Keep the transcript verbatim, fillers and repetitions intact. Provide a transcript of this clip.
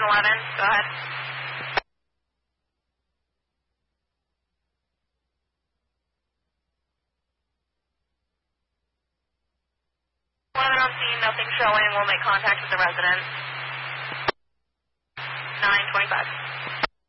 seven eleven, go ahead. eleven on scene, nothing showing. We'll make contact with the resident. nine twenty-five.